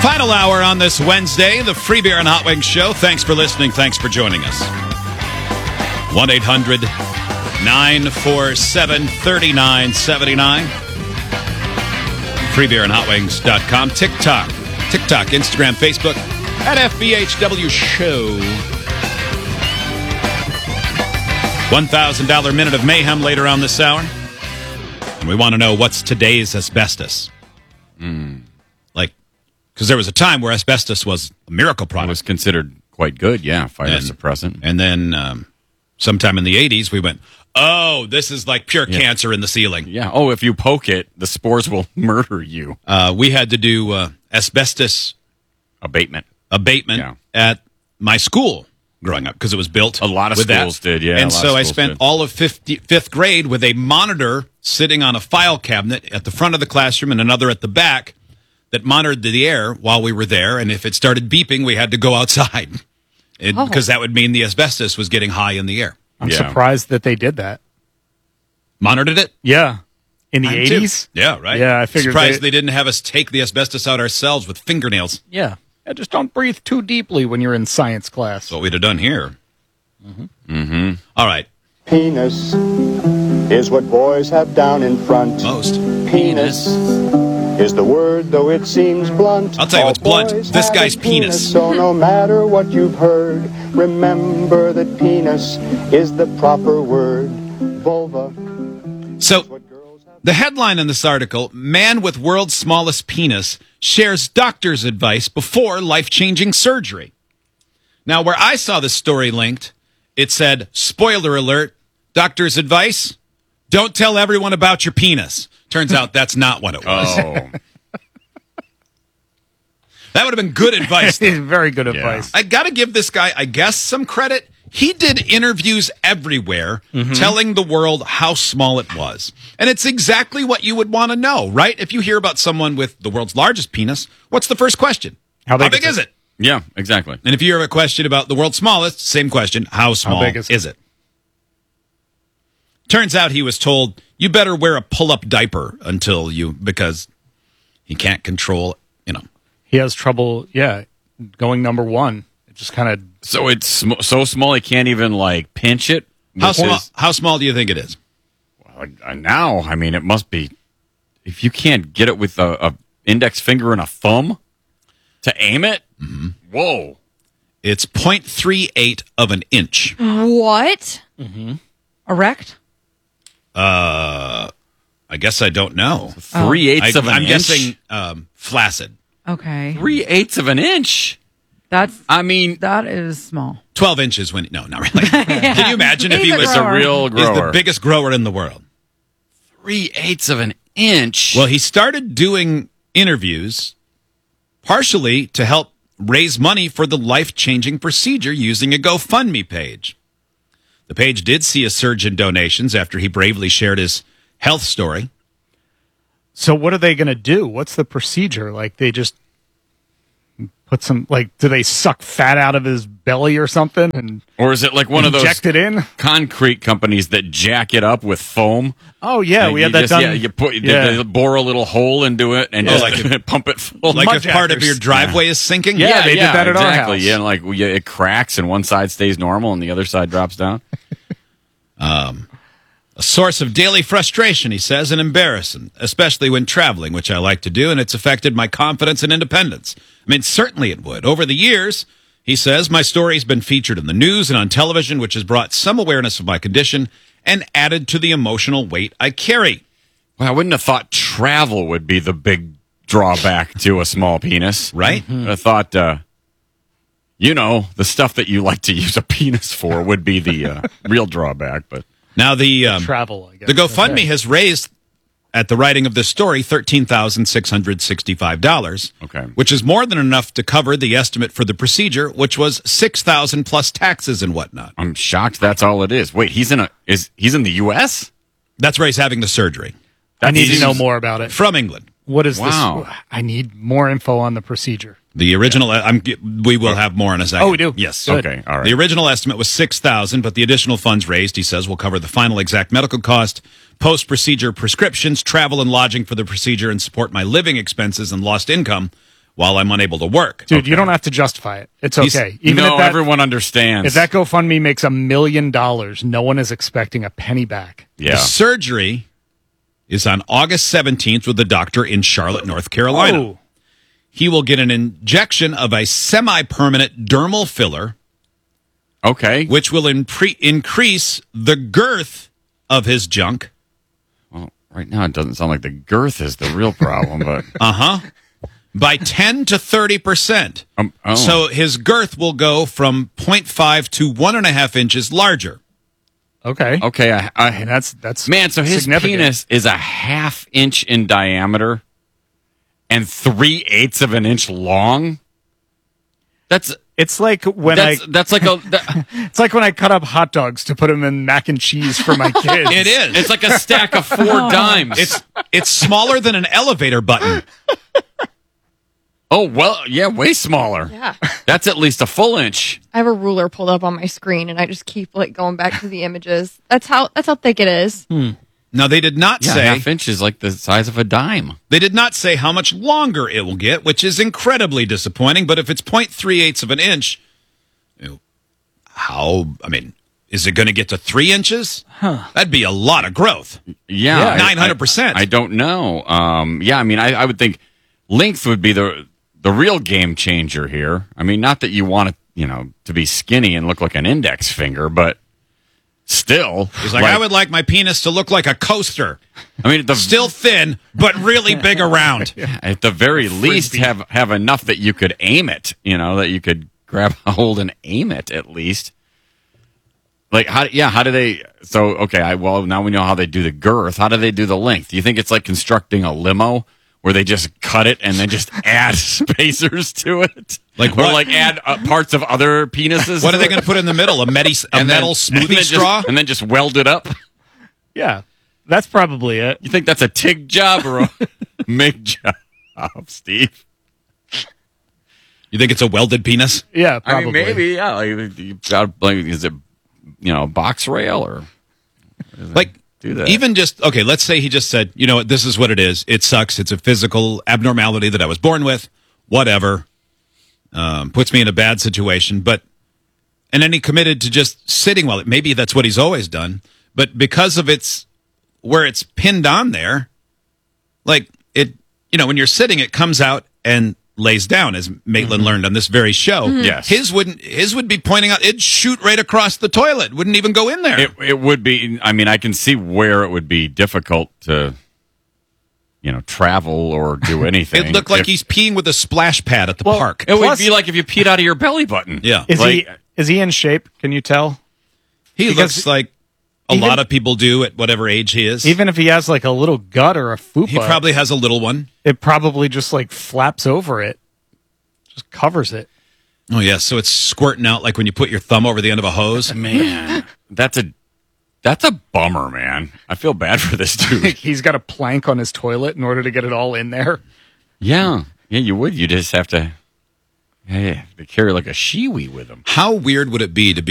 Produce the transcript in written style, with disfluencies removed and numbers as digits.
Final hour on this Wednesday, the Free Beer and Hot Wings Show. Thanks for listening. Thanks for joining us. 1-800-947-3979. freebeerandhotwings.com. TikTok, Instagram, Facebook, at FBHW Show. $1,000 minute of mayhem later on this hour. And we want to know what's today's asbestos. Because there was a time where asbestos was a miracle product. It was considered quite good, fire suppressant. And then sometime in the 80s, we went, oh, this is like pure cancer in the ceiling. Yeah. Oh, if you poke it, the spores will murder you. We had to do asbestos abatement at my school growing up because it was built. A lot of schools did, yeah. And so I spent all of fifth grade with a monitor sitting on a file cabinet at the front of the classroom and another at the back that monitored the air while we were there. And if it started beeping, we had to go outside because that would mean the asbestos was getting high in the air. I'm surprised that they did that. Monitored it? Yeah. In the 80s? Yeah, right. Yeah, I figured surprised they didn't have us take the asbestos out ourselves with fingernails. Yeah. Just don't breathe too deeply when you're in science class. That's what we'd have done here. All right. Penis is what boys have down in front. Most. Penis is the word, though it seems blunt. I'll tell you what's blunt. Boys This have guy's a penis. So no matter what you've heard, remember that penis is the proper word. Vulva. So, the headline in this article, man with world's smallest penis shares doctor's advice before life-changing surgery. Now, where I saw this story linked, it said, spoiler alert, doctor's advice, don't tell everyone about your penis. Turns out that's not what it was. Oh. That would have been good advice, though. Very good advice. I got to give this guy, I guess, some credit. He did interviews everywhere telling the world how small it was. And it's exactly what you would want to know, right? If you hear about someone with the world's largest penis, what's the first question? How big is it? Yeah, exactly. And if you hear a question about the world's smallest, same question, how small is it? Turns out he was told, you better wear a pull-up diaper because he can't control, He has trouble, going number one. It just kind of... So it's so small he can't even, pinch it? How small do you think it is? Well, now, it must be... If you can't get it with a index finger and a thumb to aim it? Whoa. It's 0.38 of an inch. What? Erect? I guess I don't know. 3/8 of an I'm inch? guessing flaccid. Okay. 3/8 of an inch? That is small. 12 inches when... No, not really. Can you imagine if he was a real grower? He's the biggest grower in the world. 3/8 of an inch? Well, he started doing interviews partially to help raise money for the life-changing procedure using a GoFundMe page. The page did see a surge in donations after he bravely shared his health story. So what are they going to do? What's the procedure? They just put some, do they suck fat out of his belly or something? Or is it like one of those inject it in? concrete companies that jack it up with foam? Oh, yeah, we had that done. Yeah, they bore a little hole into it and just pump it full. Like if part of your driveway is sinking? Yeah, they did that at our house. Yeah, it cracks and one side stays normal and the other side drops down. A source of daily frustration, he says, and embarrassment, especially when traveling, which I like to do, and it's affected my confidence and independence. Certainly it would. Over the years, he says, my story's been featured in the news and on television, which has brought some awareness of my condition and added to the emotional weight I carry. Well, I wouldn't have thought travel would be the big drawback to a small penis. Right? I thought, the stuff that you like to use a penis for would be the real drawback, but... Now, the travel, I guess. The GoFundMe has raised, at the writing of this story, $13,665. Which is more than enough to cover the estimate for the procedure, which was $6,000 plus taxes and whatnot. I'm shocked that's all it is. Wait, he's in the U.S.? That's where he's having the surgery. I need to know more about it. From England. What is this? I need more info on the procedure. The original, we will have more in a second. Oh, we do? Yes. Good. Okay, all right. The original estimate was $6,000, but the additional funds raised, he says, will cover the final exact medical cost, post-procedure prescriptions, travel and lodging for the procedure, and support my living expenses and lost income while I'm unable to work. Dude, you don't have to justify it. It's He's- okay. Even no, if that, everyone understands. if that GoFundMe makes $1 million, no one is expecting a penny back. The yeah. surgery is on August 17th with the doctor in Charlotte, North Carolina. Oh, He will get an injection of a semi-permanent dermal filler, Okay. which will increase the girth of his junk. Well, right now it doesn't sound like the girth is the real problem, but By 10 to 30%. oh. So his girth will go from 0.5 to 1.5 inches larger. okay. okay. And that's Man, so his significant. penis is a 1/2 inch in diameter and 3/8 of an inch long. That's It's like when that's like a it's like when I cut up hot dogs to put them in mac and cheese for my kids. It is. it's like a stack of 4 dimes. It's smaller than an elevator button. Oh well, yeah, way smaller. Yeah. That's at least a full inch. I have a ruler pulled up on my screen, and I just keep like going back to the images. That's how thick it is. Now they did not Yeah, say 1/2 inch is like the size of a dime. they did not say how much longer it will get, which is incredibly disappointing. But if it's 0.38 of an inch, is it going to get to 3 inches? That'd be a lot of growth. Yeah, 900%. I don't know. Yeah, I mean, I would think length would be the real game changer here. I mean, not that you want it, to be skinny and look like an index finger, but still, He's like, I would like my penis to look like a coaster, I mean, still thin but really big around. at the very least, have enough that you could aim it. That you could grab a hold and aim it at least. Like how do they? So okay, now we know how they do the girth. How do they do the length? Do you think it's like constructing a limo where they just cut it and then just add spacers to it, Like or what? like add parts of other penises? What are they going to put in the middle? A metal smoothie straw? and then just weld it up? Yeah, that's probably it. You think that's a TIG job or a MIG job, Steve? You think it's a welded penis? Yeah, probably. I mean, maybe, yeah. Like, you got like, is it box rail or Like, do that? even just, okay, let's say he just said, this is what it is. It sucks. It's a physical abnormality that I was born with. Whatever. Puts me in a bad situation. And then he committed to just sitting while maybe that's what he's always done. But because of where it's pinned on there, like when you're sitting, it comes out and lays down, as Maitland learned on this very show. Yes. His would be pointing out, it'd shoot right across the toilet. Wouldn't even go in there. It would be. I mean, I can see where it would be difficult to, travel or do anything. It looked like he's peeing with a splash pad at the park. It would Plus- be like if you peed out of your belly button. Yeah. Is he in shape? Can you tell? He because looks like a even- lot of people do at whatever age he is. Even if he has like a little gut or a fupa, He probably has a little one. it probably just like flaps over it, just covers it. Oh, yeah. So it's squirting out like when you put your thumb over the end of a hose. Man, that's a bummer, man. I feel bad for this dude. He's got a plank on his toilet in order to get it all in there. Yeah, you would. You just have to, to carry like a shiwi with him. How weird would it be to